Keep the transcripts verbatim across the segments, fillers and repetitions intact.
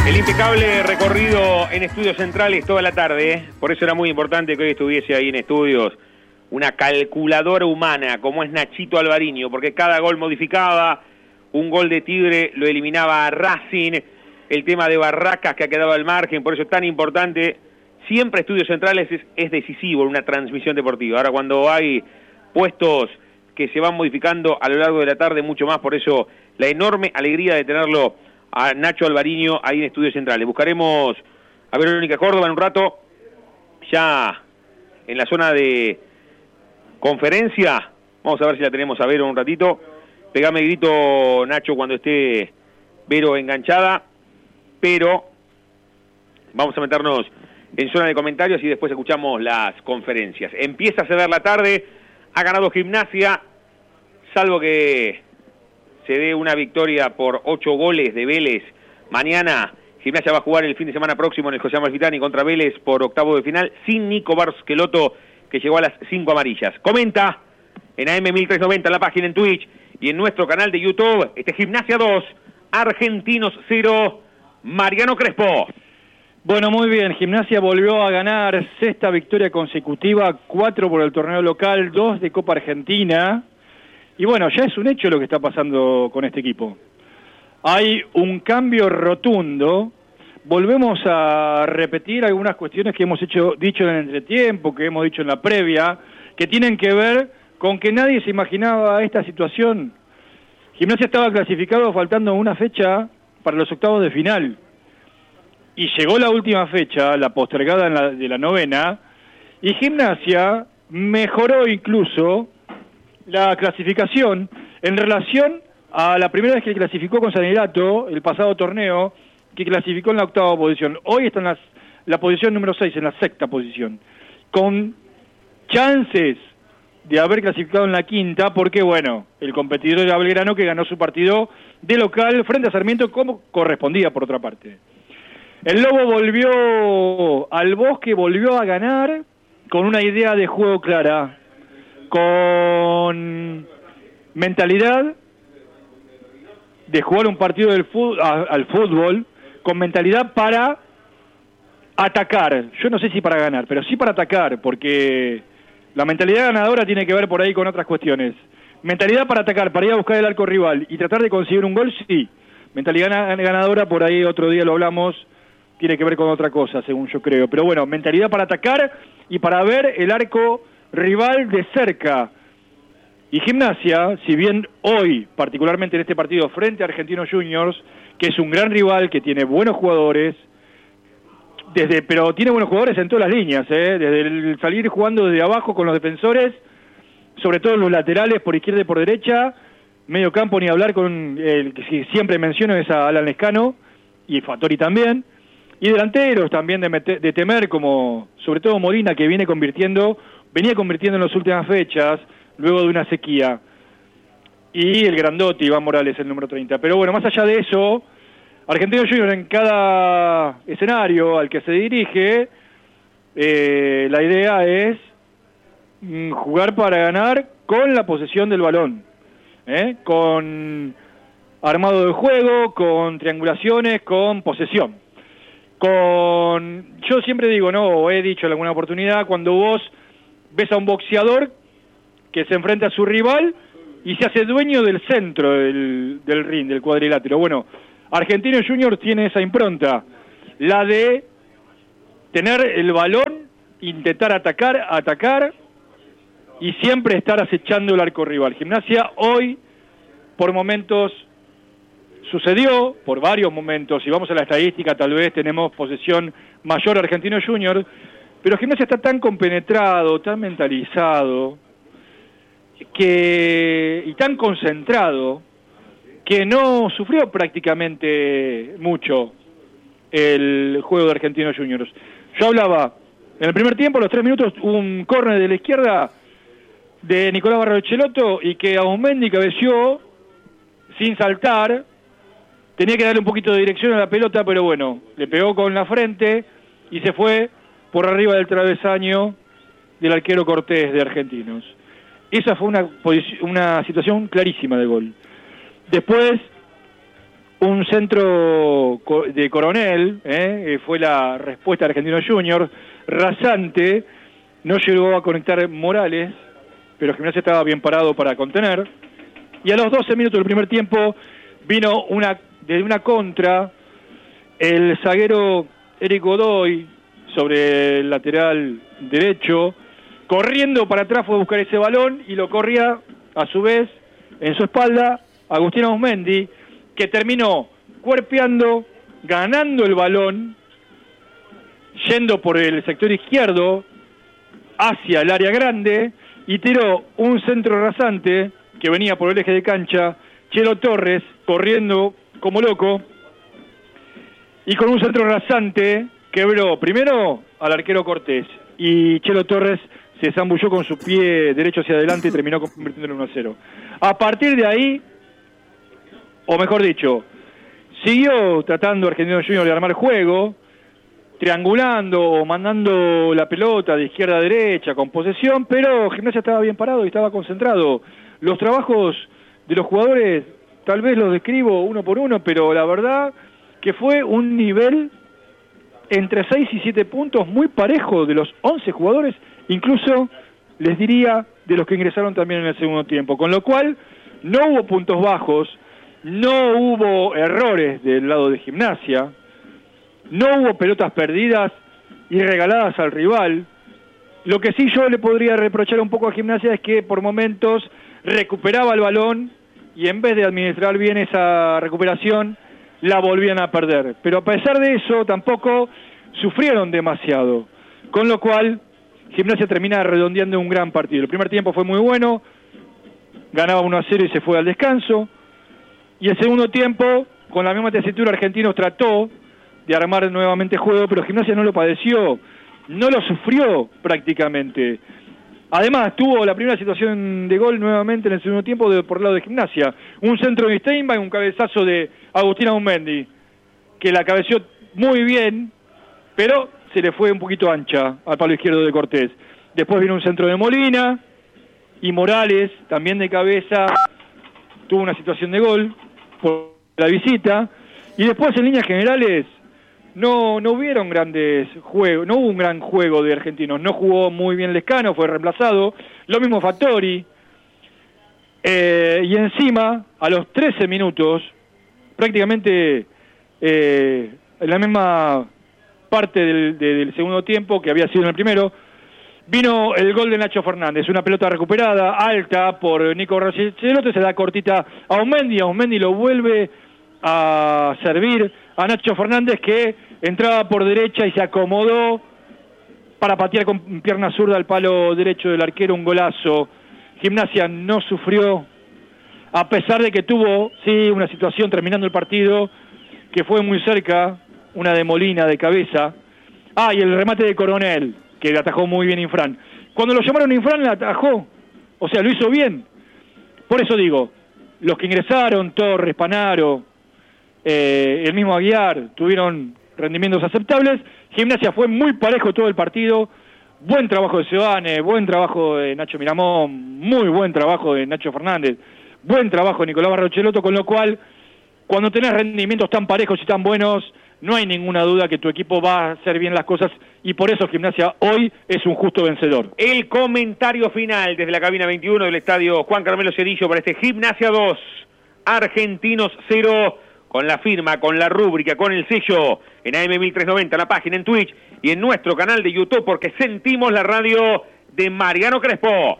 El impecable recorrido en Estudios Centrales toda la tarde, ¿eh? Por eso era muy importante que hoy estuviese ahí en Estudios una calculadora humana como es Nachito Alvariño, porque cada gol modificaba, un gol de Tigre lo eliminaba a Racing, el tema de Barracas que ha quedado al margen, por eso es tan importante, siempre Estudios Centrales es, es decisivo en una transmisión deportiva. Ahora cuando hay puestos que se van modificando a lo largo de la tarde, mucho más, por eso la enorme alegría de tenerlo a Nacho Alvariño ahí en Estudios Centrales. Buscaremos a Verónica Córdoba en un rato, ya en la zona de conferencia. Vamos a ver si la tenemos a Vero un ratito. Pegame grito, Nacho, cuando esté Vero enganchada, pero vamos a meternos en zona de comentarios y después escuchamos las conferencias. Empieza a ceder la tarde, ha ganado Gimnasia, salvo que se dé una victoria por ocho goles de Vélez. Mañana Gimnasia va a jugar el fin de semana próximo en el José Amalfitani contra Vélez por octavo de final, sin Nico Barsqueloto, que llegó a las cinco amarillas. Comenta en A M mil trescientos noventa, en la página en Twitch y en nuestro canal de YouTube, este Gimnasia dos, Argentinos cero, Mariano Crespo. Bueno, muy bien, Gimnasia volvió a ganar, sexta victoria consecutiva, cuatro por el torneo local, dos de Copa Argentina. Y bueno, ya es un hecho lo que está pasando con este equipo. Hay un cambio rotundo. Volvemos a repetir algunas cuestiones que hemos hecho, dicho en el entretiempo, que hemos dicho en la previa, que tienen que ver con que nadie se imaginaba esta situación. Gimnasia estaba clasificado faltando una fecha para los octavos de final. Y llegó la última fecha, la postergada en la, de la novena, y Gimnasia mejoró incluso la clasificación en relación a la primera vez que clasificó con Sanelato, el pasado torneo, que clasificó en la octava posición. Hoy está en la, la posición número seis, en la sexta posición, con chances de haber clasificado en la quinta, porque bueno, el competidor era Belgrano, que ganó su partido de local frente a Sarmiento como correspondía por otra parte. El Lobo volvió al Bosque, volvió a ganar con una idea de juego clara, con mentalidad de jugar un partido del fútbol, a, al fútbol, con mentalidad para atacar. Yo no sé si para ganar, pero sí para atacar, porque la mentalidad ganadora tiene que ver por ahí con otras cuestiones. Mentalidad para atacar, para ir a buscar el arco rival y tratar de conseguir un gol, sí. Mentalidad ganadora, por ahí otro día lo hablamos, tiene que ver con otra cosa, según yo creo. Pero bueno, mentalidad para atacar y para ver el arco rival de cerca. Y Gimnasia, si bien hoy, particularmente en este partido frente a Argentinos Juniors, que es un gran rival, que tiene buenos jugadores, desde pero tiene buenos jugadores en todas las líneas, ¿eh? Desde el salir jugando desde abajo con los defensores, sobre todo los laterales por izquierda y por derecha, medio campo ni hablar con el que siempre menciono, es a Alan Lescano, y Fattori también, y delanteros también de, meter, de temer, como sobre todo Molina, que viene convirtiendo, venía convirtiendo en las últimas fechas, luego de una sequía, y el grandote Iván Morales, el número treinta. Pero bueno, más allá de eso, Argentinos Juniors en cada escenario al que se dirige, eh, la idea es mm, jugar para ganar con la posesión del balón, ¿eh? Con armado de juego, con triangulaciones, con posesión. Con, yo siempre digo, no, o he dicho en alguna oportunidad, cuando vos ves a un boxeador que se enfrenta a su rival y se hace dueño del centro del, del ring, del cuadrilátero. Bueno, Argentinos Juniors tiene esa impronta, la de tener el balón, intentar atacar, atacar y siempre estar acechando el arco rival. Gimnasia hoy, por momentos, sucedió, por varios momentos, si vamos a la estadística tal vez tenemos posesión mayor a Argentinos Juniors, pero Gimnasia está tan compenetrado, tan mentalizado, que y tan concentrado, que no sufrió prácticamente mucho el juego de Argentinos Juniors. Yo hablaba, en el primer tiempo, a los tres minutos, un córner de la izquierda de Nicolás Barrochelotto y que Aumendi cabeció sin saltar, tenía que darle un poquito de dirección a la pelota, pero bueno, le pegó con la frente y se fue por arriba del travesaño del arquero Cortés de Argentinos. Esa fue una, una situación clarísima de gol. Después, un centro de Coronel, ¿eh? fue la respuesta de Argentinos Juniors, rasante, no llegó a conectar Morales, pero Gimnasia estaba bien parado para contener, y a los doce minutos del primer tiempo vino una de una contra, el zaguero Eric Godoy sobre el lateral derecho, corriendo para atrás fue a buscar ese balón y lo corría a su vez en su espalda Agustín Ausmendi, que terminó cuerpeando, ganando el balón, yendo por el sector izquierdo hacia el área grande y tiró un centro rasante que venía por el eje de cancha, Chelo Torres corriendo como loco y con un centro rasante quebró primero al arquero Cortés y Chelo Torres se zambulló con su pie derecho hacia adelante y terminó convirtiéndolo en uno a cero. A partir de ahí, o mejor dicho, siguió tratando Argentinos Juniors de armar juego, triangulando o mandando la pelota de izquierda a derecha con posesión, pero Gimnasia estaba bien parado y estaba concentrado. Los trabajos de los jugadores tal vez los describo uno por uno, pero la verdad que fue un nivel entre seis y siete puntos muy parejo de los once jugadores, incluso les diría de los que ingresaron también en el segundo tiempo, con lo cual no hubo puntos bajos, no hubo errores del lado de Gimnasia, no hubo pelotas perdidas y regaladas al rival. Lo que sí yo le podría reprochar un poco a Gimnasia es que por momentos recuperaba el balón y en vez de administrar bien esa recuperación, la volvían a perder. Pero a pesar de eso, tampoco sufrieron demasiado. Con lo cual, Gimnasia termina redondeando un gran partido. El primer tiempo fue muy bueno, ganaba uno a cero y se fue al descanso. Y el segundo tiempo, con la misma tesitura, Argentinos trató de armar nuevamente juego, pero Gimnasia no lo padeció, no lo sufrió prácticamente. Además, tuvo la primera situación de gol nuevamente en el segundo tiempo de, por el lado de Gimnasia. Un centro de Steinbach, un cabezazo de Agustín Ausmendi, que la cabeció muy bien, pero se le fue un poquito ancha al palo izquierdo de Cortés. Después vino un centro de Molina, y Morales, también de cabeza, tuvo una situación de gol por la visita. Y después, en líneas generales, No, no hubieron grandes juegos, no hubo un gran juego de Argentinos, no jugó muy bien Lescano, fue reemplazado, lo mismo Fattori, eh, y encima, a los trece minutos, prácticamente eh, en la misma parte del, de, del segundo tiempo que había sido en el primero, vino el gol de Nacho Fernández, una pelota recuperada, alta por Nico Rosselotto, se da cortita a Ausmendi, Ausmendi lo vuelve a servir a Nacho Fernández, que entraba por derecha y se acomodó para patear con pierna zurda al palo derecho del arquero, un golazo. Gimnasia no sufrió, a pesar de que tuvo, sí, una situación terminando el partido, que fue muy cerca, una de Molina de cabeza. Ah, y el remate de Coronel, que le atajó muy bien Infran. Cuando lo llamaron Infran, le atajó, o sea, lo hizo bien. Por eso digo, los que ingresaron, Torres, Panaro, Eh, el mismo Aguiar, tuvieron rendimientos aceptables. Gimnasia fue muy parejo todo el partido, buen trabajo de Seoane, buen trabajo de Nacho Miramón, muy buen trabajo de Nacho Fernández, buen trabajo de Nicolás Barrochelotto, con lo cual, cuando tenés rendimientos tan parejos y tan buenos, no hay ninguna duda que tu equipo va a hacer bien las cosas, y por eso Gimnasia hoy es un justo vencedor. El comentario final desde la cabina veintiuno del estadio Juan Carmelo Cedillo para este Gimnasia dos, Argentinos cero, con la firma, con la rúbrica, con el sello en A M mil trescientos noventa, la página en Twitch y en nuestro canal de YouTube, porque sentimos la radio de Mariano Crespo.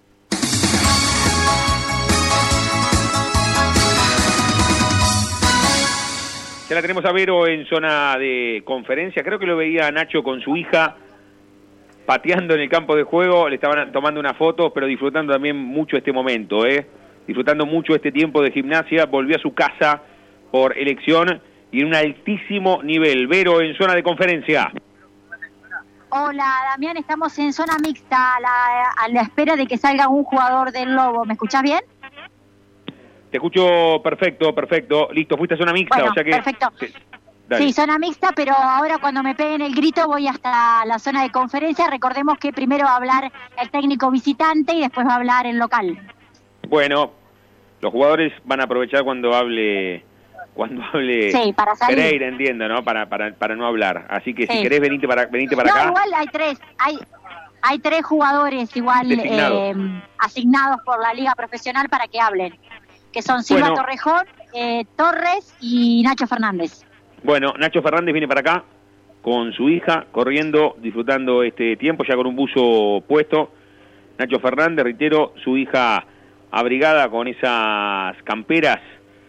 Ya la tenemos a Vero en zona de conferencia, creo que lo veía a Nacho con su hija pateando en el campo de juego, le estaban tomando una foto, pero disfrutando también mucho este momento, ¿eh? disfrutando mucho este tiempo de Gimnasia, volvió a su casa por elección y en un altísimo nivel. Vero, en zona de conferencia. Hola, Damián, estamos en zona mixta, a la, a la espera de que salga un jugador del Lobo. ¿Me escuchás bien? Te escucho perfecto, perfecto. Listo, fuiste a zona mixta, bueno, o sea que... perfecto. Sí, sí, zona mixta, pero ahora cuando me peguen el grito voy hasta la zona de conferencia. Recordemos que primero va a hablar el técnico visitante y después va a hablar el local. Bueno, los jugadores van a aprovechar cuando hable... cuando hable sí, para salir. Pereira, entiendo, ¿no? Para, para, para no hablar. Así que sí. Si querés, venite para, venite para no, acá. Igual hay tres, hay, hay tres jugadores igual eh, asignados por la Liga Profesional para que hablen, que son Silva bueno. Torrejón, eh, Torres y Nacho Fernández. Bueno, Nacho Fernández viene para acá con su hija, corriendo, disfrutando este tiempo, ya con un buzo puesto. Nacho Fernández, reitero, su hija abrigada con esas camperas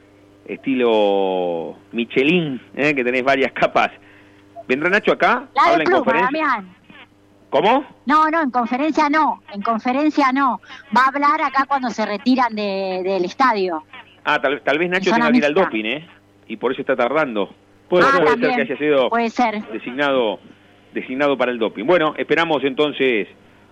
estilo Michelin, ¿eh? Que tenés varias capas. ¿Vendrá Nacho acá? La ¿Habla de en pluma, conferencia? Damián. ¿Cómo? No, no, en conferencia no, en conferencia no. Va a hablar acá cuando se retiran de, del estadio. Ah, tal, tal vez Nacho tenga que ir al doping, ¿eh? Y por eso está tardando. Puede, ah, ser, puede también, ser que haya sido puede ser. designado designado para el doping. Bueno, esperamos entonces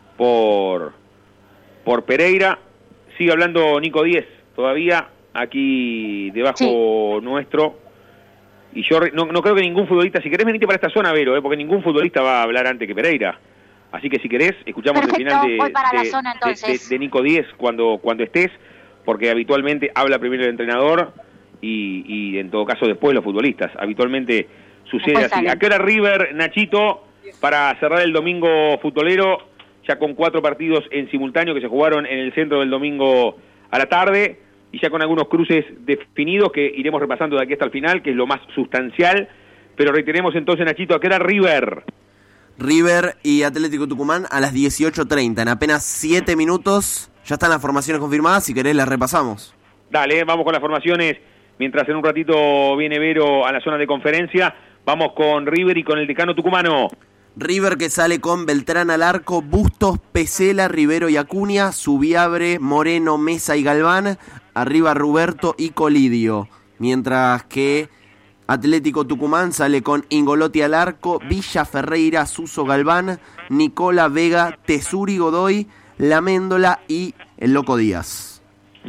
por por Pereira. Sigue hablando Nico Díez todavía aquí debajo sí. nuestro. Y yo no, no creo que ningún futbolista, si querés venite para esta zona, Vero, ¿eh? Porque ningún futbolista va a hablar antes que Pereira. Así que si querés, escuchamos Perfecto, el final de, voy para de, la zona, entonces. de, de, de Nico Díez cuando, cuando estés, porque habitualmente habla primero el entrenador y, y en todo caso después los futbolistas. Habitualmente sucede después así. Sale. ¿A qué hora River, Nachito, para cerrar el domingo futbolero, ya con cuatro partidos en simultáneo que se jugaron en el centro del domingo a la tarde, y ya con algunos cruces definidos que iremos repasando de aquí hasta el final, que es lo más sustancial, pero reiteremos entonces, Nachito, ¿a qué hora River? River y Atlético Tucumán a las dieciocho treinta, en apenas siete minutos, ya están las formaciones confirmadas, si querés las repasamos. Dale, vamos con las formaciones, mientras en un ratito viene Vero a la zona de conferencia, vamos con River y con el decano tucumano. River que sale con Beltrán al arco, Bustos, Pesela, Rivero y Acuña, Subiabre, Moreno, Mesa y Galván, arriba Ruberto y Colidio. Mientras que Atlético Tucumán sale con Ingolotti al arco, Villa, Ferreira, Suso, Galván, Nicola, Vega, Tesuri, Godoy, Laméndola y el Loco Díaz.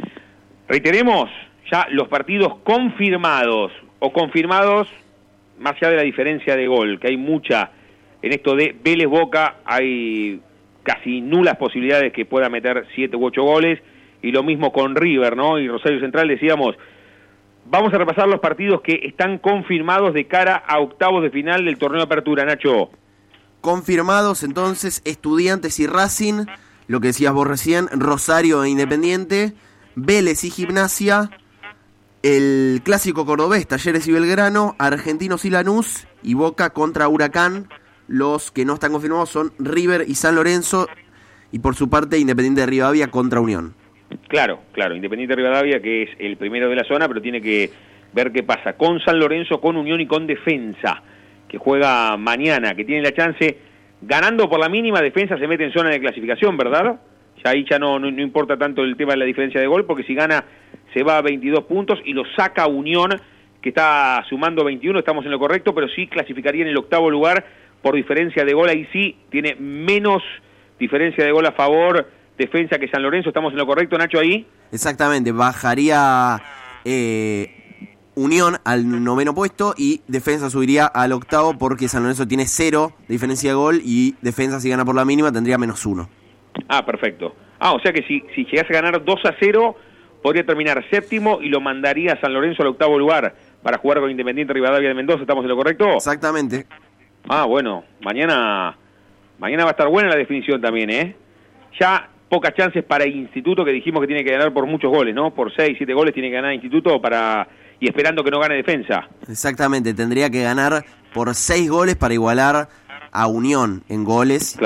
Reiteremos ya los partidos confirmados, o confirmados más allá de la diferencia de gol, que hay mucha. En esto de Vélez Boca hay casi nulas posibilidades que pueda meter siete u ocho goles, y lo mismo con River, ¿no? Y Rosario Central, decíamos, vamos a repasar los partidos que están confirmados de cara a octavos de final del torneo de apertura, Nacho. Confirmados entonces Estudiantes y Racing, lo que decías vos recién, Rosario e Independiente, Vélez y Gimnasia, el clásico cordobés, Talleres y Belgrano, Argentinos y Lanús, y Boca contra Huracán. Los que no están confirmados son River y San Lorenzo, y por su parte Independiente de Rivadavia contra Unión. Claro, claro, Independiente de Rivadavia, que es el primero de la zona, pero tiene que ver qué pasa con San Lorenzo, con Unión y con Defensa, que juega mañana, que tiene la chance, ganando por la mínima, Defensa se mete en zona de clasificación, ¿verdad? Ya ahí ya no, no, no importa tanto el tema de la diferencia de gol, porque si gana se va a veintidós puntos y lo saca Unión, que está sumando veintiuno, estamos en lo correcto, pero sí clasificaría en el octavo lugar por diferencia de gol. Ahí sí tiene menos diferencia de gol a favor Defensa que San Lorenzo. ¿Estamos en lo correcto, Nacho, ahí? Exactamente, bajaría eh, Unión al noveno puesto y Defensa subiría al octavo, porque San Lorenzo tiene cero de diferencia de gol y Defensa, si gana por la mínima, tendría menos uno. Ah, perfecto. Ah, o sea que si, si llegase a ganar dos a cero, podría terminar séptimo y lo mandaría a San Lorenzo al octavo lugar para jugar con Independiente Rivadavia de Mendoza. ¿Estamos en lo correcto? Exactamente. Ah, bueno, mañana mañana va a estar buena la definición también, ¿eh? Ya pocas chances para Instituto, que dijimos que tiene que ganar por muchos goles, ¿no? Por seis, siete goles tiene que ganar Instituto para y esperando que no gane Defensa. Exactamente, tendría que ganar por seis goles para igualar a Unión en goles.